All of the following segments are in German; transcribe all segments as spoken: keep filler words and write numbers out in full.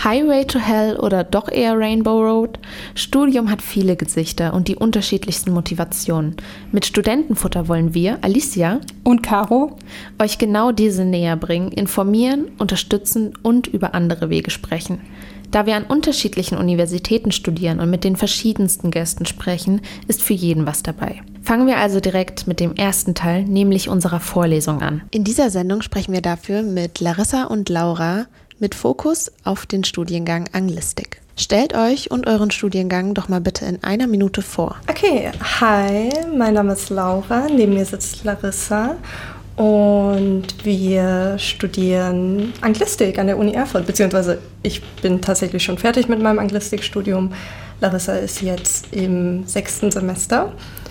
Highway to Hell oder doch eher Rainbow Road? Studium hat viele Gesichter und die unterschiedlichsten Motivationen. Mit Studentenfutter wollen wir, Alicia und Caro, euch genau diese näher bringen, informieren, unterstützen und über andere Wege sprechen. Da wir an unterschiedlichen Universitäten studieren und mit den verschiedensten Gästen sprechen, ist für jeden was dabei. Fangen wir also direkt mit dem ersten Teil, nämlich unserer Vorlesung an. In dieser Sendung sprechen wir dafür mit Larissa und Laura mit Fokus auf den Studiengang Anglistik. Stellt euch und euren Studiengang doch mal bitte in einer Minute vor. Okay, hi, mein Name ist Laura, neben mir sitzt Larissa. Und wir studieren Anglistik an der Uni Erfurt, beziehungsweise ich bin tatsächlich schon fertig mit meinem Anglistikstudium. Larissa ist jetzt im sechsten Semester.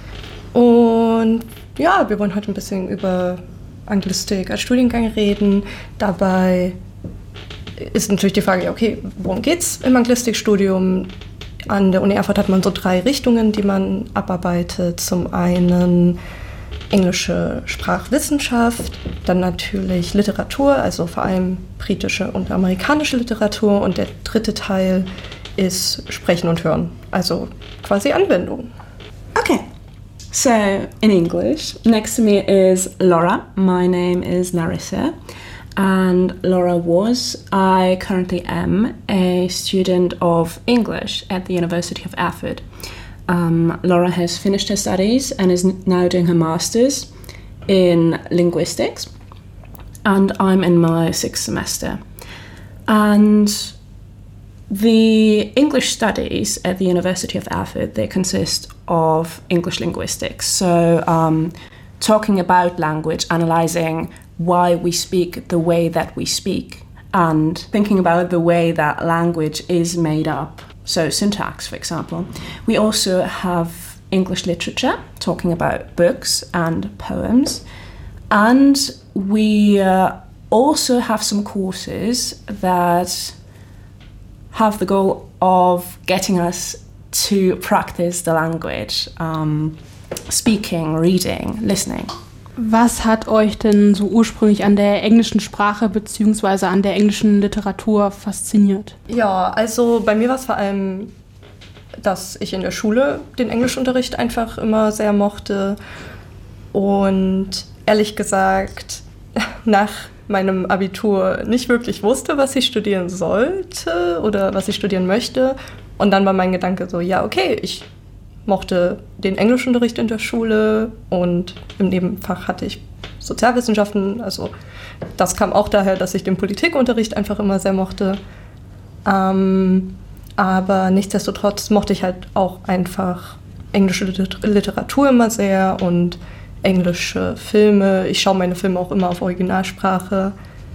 Und ja, wir wollen heute ein bisschen über Anglistik als Studiengang reden. Dabei ist natürlich die Frage, okay, worum geht's im Anglistikstudium? An der Uni Erfurt hat man so drei Richtungen, die man abarbeitet. Zum einen englische Sprachwissenschaft, dann natürlich Literatur, also vor allem britische und amerikanische Literatur, und der dritte Teil ist Sprechen und Hören, also quasi Anwendung. Okay, so in English, next to me is Laura. My name is Larissa, and Laura was, I currently am, a student of English at the University of Erfurt. Um, Laura has finished her studies and is now doing her master's in linguistics, and I'm in my sixth semester. And the English studies at the University of Erfurt, they consist of English linguistics, so um, talking about language, analysing why we speak the way that we speak, and thinking about the way that language is made up. So syntax, for example. We also have English literature, talking about books and poems. And we uh, also have some courses that have the goal of getting us to practice the language, um, speaking, reading, listening. Was hat euch denn so ursprünglich an der englischen Sprache bzw. an der englischen Literatur fasziniert? Ja, also bei mir war es vor allem, dass ich in der Schule den Englischunterricht einfach immer sehr mochte. Und ehrlich gesagt, nach meinem Abitur nicht wirklich wusste, was ich studieren sollte oder was ich studieren möchte. Und dann war mein Gedanke so, ja, okay, ich mochte den Englischunterricht in der Schule und im Nebenfach hatte ich Sozialwissenschaften. Also das kam auch daher, dass ich den Politikunterricht einfach immer sehr mochte. Ähm, aber nichtsdestotrotz mochte ich halt auch einfach englische Literatur immer sehr und englische Filme. Ich schaue meine Filme auch immer auf Originalsprache.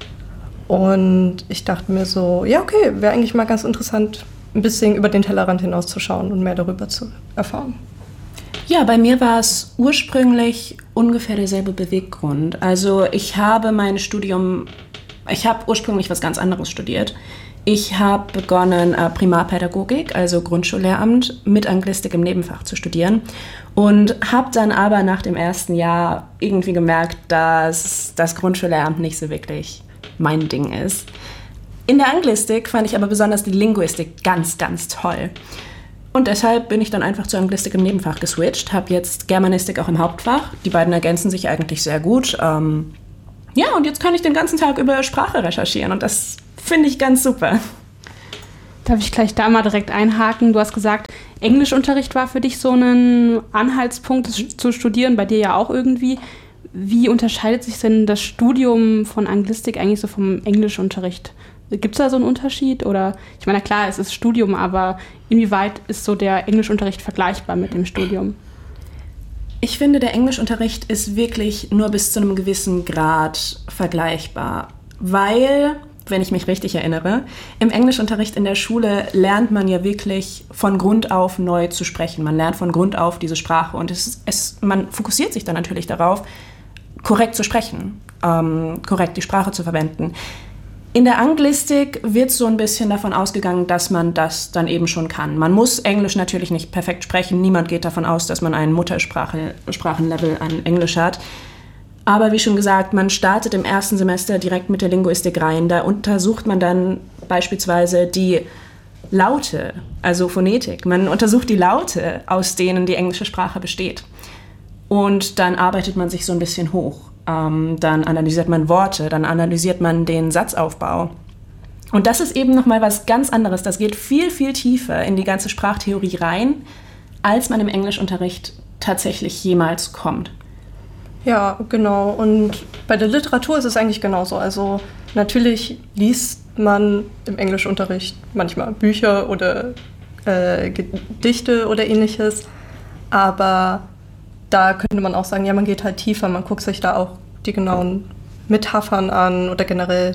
Und ich dachte mir so, ja okay, wäre eigentlich mal ganz interessant, ein bisschen über den Tellerrand hinauszuschauen und mehr darüber zu erfahren. Ja, bei mir war es ursprünglich ungefähr derselbe Beweggrund. Also ich habe mein Studium, ich habe ursprünglich was ganz anderes studiert. Ich habe begonnen, Primarpädagogik, also Grundschullehramt, mit Anglistik im Nebenfach zu studieren und habe dann aber nach dem ersten Jahr irgendwie gemerkt, dass das Grundschullehramt nicht so wirklich mein Ding ist. In der Anglistik fand ich aber besonders die Linguistik ganz, ganz toll. Und deshalb bin ich dann einfach zur Anglistik im Nebenfach geswitcht, habe jetzt Germanistik auch im Hauptfach. Die beiden ergänzen sich eigentlich sehr gut. Ähm, ja, und jetzt kann ich den ganzen Tag über Sprache recherchieren und das finde ich ganz super. Darf ich gleich da mal direkt einhaken? Du hast gesagt, Englischunterricht war für dich so ein Anhaltspunkt, das zu studieren, bei dir ja auch irgendwie. Wie unterscheidet sich denn das Studium von Anglistik eigentlich so vom Englischunterricht? Gibt es da so einen Unterschied? Oder, ich meine, klar, es ist Studium, aber inwieweit ist so der Englischunterricht vergleichbar mit dem Studium? Ich finde, der Englischunterricht ist wirklich nur bis zu einem gewissen Grad vergleichbar, weil, wenn ich mich richtig erinnere, im Englischunterricht in der Schule lernt man ja wirklich von Grund auf neu zu sprechen. Man lernt von Grund auf diese Sprache und es, es, man fokussiert sich dann natürlich darauf, korrekt zu sprechen, ähm, korrekt die Sprache zu verwenden. In der Anglistik wird so ein bisschen davon ausgegangen, dass man das dann eben schon kann. Man muss Englisch natürlich nicht perfekt sprechen. Niemand geht davon aus, dass man ein Muttersprachenlevel an Englisch hat. Aber wie schon gesagt, man startet im ersten Semester direkt mit der Linguistik rein. Da untersucht man dann beispielsweise die Laute, also Phonetik. Man untersucht die Laute, aus denen die englische Sprache besteht. Und dann arbeitet man sich so ein bisschen hoch. Ähm, dann analysiert man Worte, dann analysiert man den Satzaufbau. Und das ist eben nochmal was ganz anderes. Das geht viel, viel tiefer in die ganze Sprachtheorie rein, als man im Englischunterricht tatsächlich jemals kommt. Ja, genau. Und bei der Literatur ist es eigentlich genauso. Also natürlich liest man im Englischunterricht manchmal Bücher oder äh, Gedichte oder ähnliches. Aber da könnte man auch sagen, ja, man geht halt tiefer. Man guckt sich da auch die genauen Metaphern an oder generell,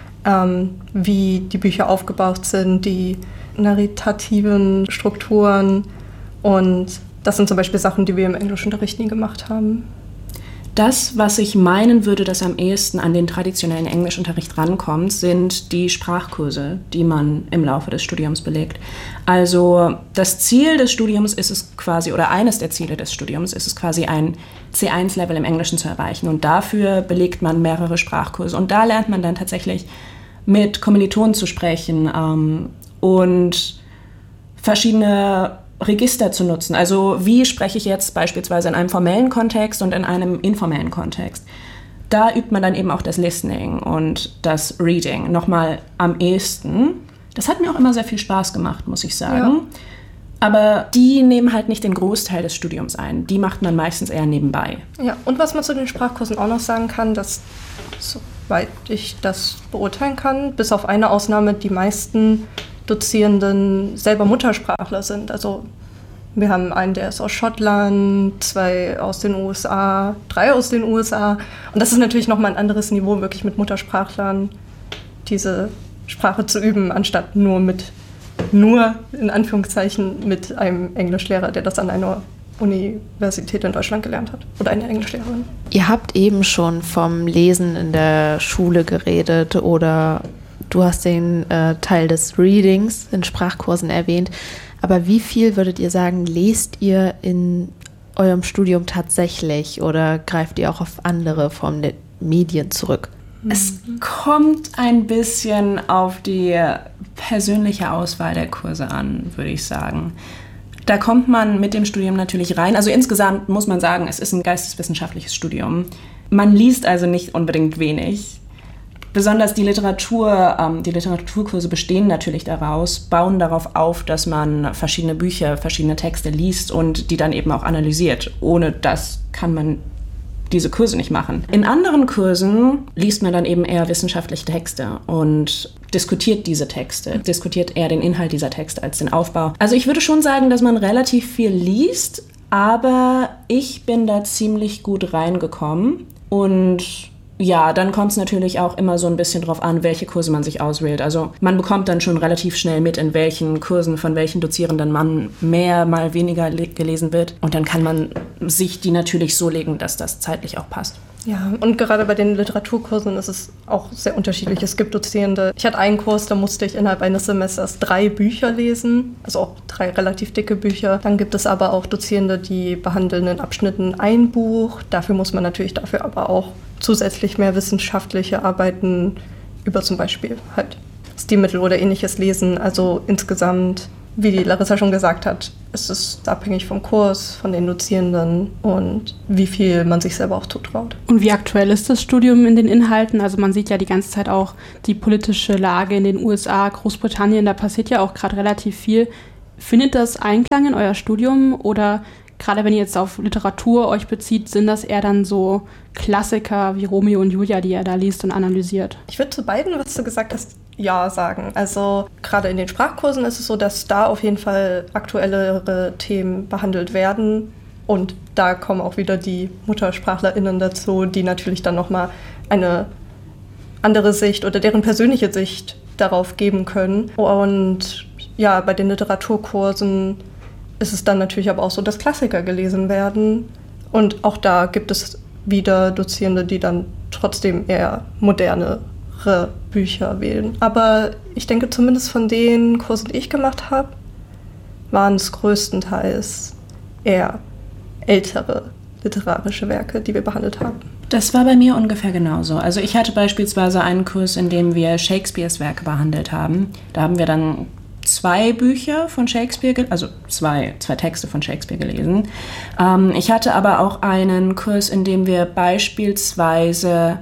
ähm, wie die Bücher aufgebaut sind, die narrativen Strukturen. Und das sind zum Beispiel Sachen, die wir im Englischunterricht nie gemacht haben. Das, was ich meinen würde, dass am ehesten an den traditionellen Englischunterricht rankommt, sind die Sprachkurse, die man im Laufe des Studiums belegt. Also das Ziel des Studiums ist es quasi, oder eines der Ziele des Studiums ist es quasi, ein C eins Level im Englischen zu erreichen. Und dafür belegt man mehrere Sprachkurse. Und da lernt man dann tatsächlich mit Kommilitonen zu sprechen ähm, und verschiedene Register zu nutzen. Also wie spreche ich jetzt beispielsweise in einem formellen Kontext und in einem informellen Kontext. Da übt man dann eben auch das Listening und das Reading nochmal am ehesten. Das hat mir auch immer sehr viel Spaß gemacht, muss ich sagen. Ja. Aber die nehmen halt nicht den Großteil des Studiums ein. Die macht man meistens eher nebenbei. Ja, und was man zu den Sprachkursen auch noch sagen kann, dass, soweit ich das beurteilen kann, bis auf eine Ausnahme, die meisten Dozierenden selber Muttersprachler sind. Also wir haben einen, der ist aus Schottland, zwei aus den U S A, drei aus den U S A. Und das ist natürlich nochmal ein anderes Niveau, wirklich mit Muttersprachlern diese Sprache zu üben, anstatt nur mit, nur in Anführungszeichen, mit einem Englischlehrer, der das an einer Universität in Deutschland gelernt hat. Oder eine Englischlehrerin. Ihr habt eben schon vom Lesen in der Schule geredet oder du hast den äh, Teil des Readings in Sprachkursen erwähnt. Aber wie viel würdet ihr sagen, lest ihr in eurem Studium tatsächlich oder greift ihr auch auf andere Formen der Medien zurück? Es kommt ein bisschen auf die persönliche Auswahl der Kurse an, würde ich sagen. Da kommt man mit dem Studium natürlich rein. Also insgesamt muss man sagen, es ist ein geisteswissenschaftliches Studium. Man liest also nicht unbedingt wenig. Besonders die Literatur, ähm, die Literaturkurse bestehen natürlich daraus, bauen darauf auf, dass man verschiedene Bücher, verschiedene Texte liest und die dann eben auch analysiert. Ohne das kann man diese Kurse nicht machen. In anderen Kursen liest man dann eben eher wissenschaftliche Texte und diskutiert diese Texte, diskutiert eher den Inhalt dieser Texte als den Aufbau. Also ich würde schon sagen, dass man relativ viel liest, aber ich bin da ziemlich gut reingekommen und ja, dann kommt es natürlich auch immer so ein bisschen drauf an, welche Kurse man sich auswählt. Also man bekommt dann schon relativ schnell mit, in welchen Kursen von welchen Dozierenden man mehr, mal weniger le- gelesen wird. Und dann kann man sich die natürlich so legen, dass das zeitlich auch passt. Ja, und gerade bei den Literaturkursen ist es auch sehr unterschiedlich. Es gibt Dozierende. Ich hatte einen Kurs, da musste ich innerhalb eines Semesters drei Bücher lesen, also auch drei relativ dicke Bücher. Dann gibt es aber auch Dozierende, die behandeln in Abschnitten ein Buch. Dafür muss man natürlich dafür aber auch zusätzlich mehr wissenschaftliche Arbeiten über zum Beispiel halt Stilmittel oder ähnliches lesen. Also insgesamt, wie die Larissa schon gesagt hat, ist es abhängig vom Kurs, von den Dozierenden und wie viel man sich selber auch zutraut. Und wie aktuell ist das Studium in den Inhalten? Also man sieht ja die ganze Zeit auch die politische Lage in den U S A, Großbritannien, da passiert ja auch gerade relativ viel. Findet das Einklang in euer Studium oder gerade wenn ihr jetzt auf Literatur euch bezieht, sind das eher dann so Klassiker wie Romeo und Julia, die ihr da liest und analysiert? Ich würde zu beiden, was du gesagt hast, ja sagen. Also gerade in den Sprachkursen ist es so, dass da auf jeden Fall aktuellere Themen behandelt werden. Und da kommen auch wieder die MuttersprachlerInnen dazu, die natürlich dann nochmal eine andere Sicht oder deren persönliche Sicht darauf geben können. Und ja, bei den Literaturkursen ist es dann natürlich aber auch so, dass Klassiker gelesen werden. Und auch da gibt es wieder Dozierende, die dann trotzdem eher modernere Bücher wählen. Aber ich denke, zumindest von den Kursen, die ich gemacht habe, waren es größtenteils eher ältere literarische Werke, die wir behandelt haben. Das war bei mir ungefähr genauso. Also ich hatte beispielsweise einen Kurs, in dem wir Shakespeares Werke behandelt haben. Da haben wir dann zwei Bücher von Shakespeare, also zwei, zwei Texte von Shakespeare gelesen. Ähm, ich hatte aber auch einen Kurs, in dem wir beispielsweise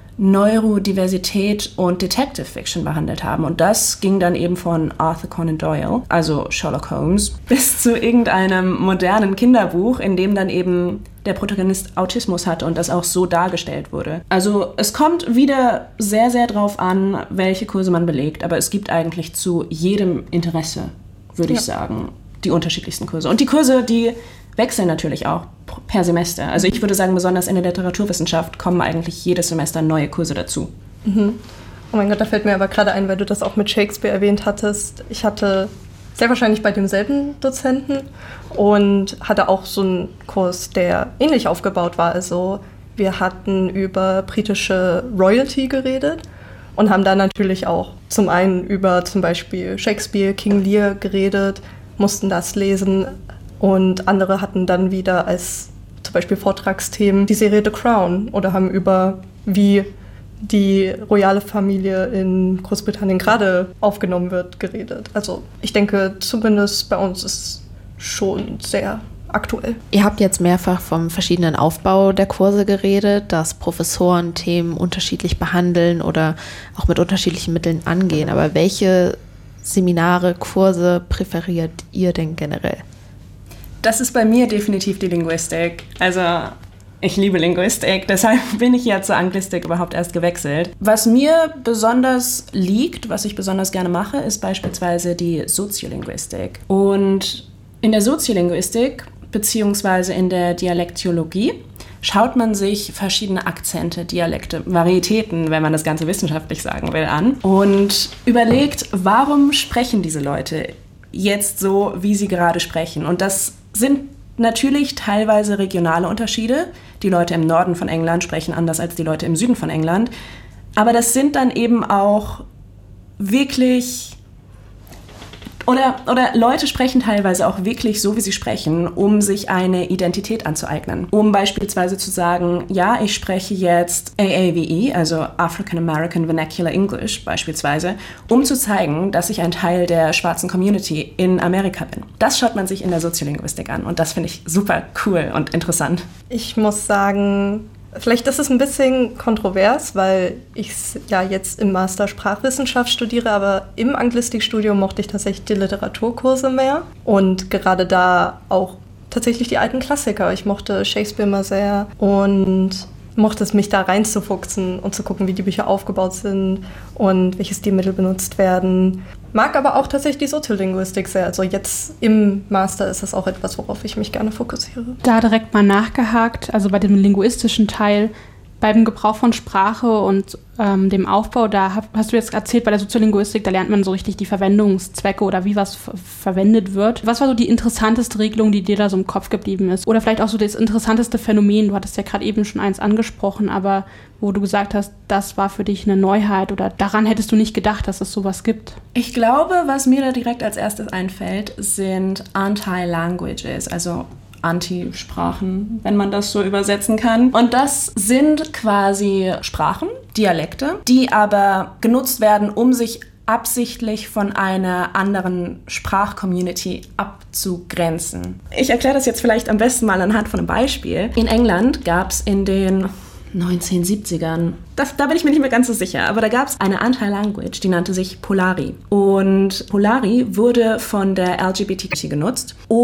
Neurodiversität und Detective Fiction behandelt haben. Und das ging dann eben von Arthur Conan Doyle, also Sherlock Holmes, bis zu irgendeinem modernen Kinderbuch, in dem dann eben der Protagonist Autismus hatte und das auch so dargestellt wurde. Also es kommt wieder sehr, sehr drauf an, welche Kurse man belegt, aber es gibt eigentlich zu jedem Interesse, würde ja. ich sagen, die unterschiedlichsten Kurse. Und die Kurse, die wechseln natürlich auch per Semester. Also ich würde sagen, besonders in der Literaturwissenschaft kommen eigentlich jedes Semester neue Kurse dazu. Mhm. Oh mein Gott, da fällt mir aber gerade ein, weil du das auch mit Shakespeare erwähnt hattest. Ich hatte sehr wahrscheinlich bei demselben Dozenten und hatte auch so einen Kurs, der ähnlich aufgebaut war. Also wir hatten über britische Royalty geredet und haben dann natürlich auch zum einen über zum Beispiel Shakespeare, King Lear geredet, mussten das lesen. Und andere hatten dann wieder als zum Beispiel Vortragsthemen die Serie The Crown oder haben über, wie die royale Familie in Großbritannien gerade aufgenommen wird, geredet. Also ich denke, zumindest bei uns ist es schon sehr aktuell. Ihr habt jetzt mehrfach vom verschiedenen Aufbau der Kurse geredet, dass Professoren Themen unterschiedlich behandeln oder auch mit unterschiedlichen Mitteln angehen. Aber welche Seminare, Kurse präferiert ihr denn generell? Das ist bei mir definitiv die Linguistik. Also ich liebe Linguistik, deshalb bin ich ja zur Anglistik überhaupt erst gewechselt. Was mir besonders liegt, was ich besonders gerne mache, ist beispielsweise die Soziolinguistik. Und in der Soziolinguistik beziehungsweise in der Dialektiologie schaut man sich verschiedene Akzente, Dialekte, Varietäten, wenn man das Ganze wissenschaftlich sagen will, an und überlegt, warum sprechen diese Leute jetzt so, wie sie gerade sprechen. Und das sind natürlich teilweise regionale Unterschiede. Die Leute im Norden von England sprechen anders als die Leute im Süden von England. Aber das sind dann eben auch wirklich... Oder, oder Leute sprechen teilweise auch wirklich so, wie sie sprechen, um sich eine Identität anzueignen. Um beispielsweise zu sagen, ja, ich spreche jetzt A A V E, also African American Vernacular English beispielsweise, um zu zeigen, dass ich ein Teil der schwarzen Community in Amerika bin. Das schaut man sich in der Soziolinguistik an und das finde ich super cool und interessant. Ich muss sagen, vielleicht ist es ein bisschen kontrovers, weil ich ja jetzt im Master Sprachwissenschaft studiere, aber im Anglistikstudium mochte ich tatsächlich die Literaturkurse mehr und gerade da auch tatsächlich die alten Klassiker. Ich mochte Shakespeare immer sehr und mochte es, mich da reinzufuchsen und zu gucken, wie die Bücher aufgebaut sind und welche Stilmittel benutzt werden. Mag aber auch tatsächlich die Soziolinguistik sehr. Also jetzt im Master ist das auch etwas, worauf ich mich gerne fokussiere. Da direkt mal nachgehakt, also bei dem linguistischen Teil, beim Gebrauch von Sprache und ähm, dem Aufbau, da hab, hast du jetzt erzählt, bei der Soziolinguistik, da lernt man so richtig die Verwendungszwecke oder wie was f- verwendet wird. Was war so die interessanteste Regelung, die dir da so im Kopf geblieben ist? Oder vielleicht auch so das interessanteste Phänomen, du hattest ja gerade eben schon eins angesprochen, aber wo du gesagt hast, das war für dich eine Neuheit oder daran hättest du nicht gedacht, dass es sowas gibt? Ich glaube, was mir da direkt als erstes einfällt, sind Anti-Languages, also Anti-Sprachen, wenn man das so übersetzen kann. Und das sind quasi Sprachen, Dialekte, die aber genutzt werden, um sich absichtlich von einer anderen Sprachcommunity abzugrenzen. Ich erkläre das jetzt vielleicht am besten mal anhand von einem Beispiel. In England gab es in den neunzehnhundertsiebzigern, das, da bin ich mir nicht mehr ganz so sicher, aber da gab es eine Anti-Language, die nannte sich Polari. Und Polari wurde von der L G B T genutzt,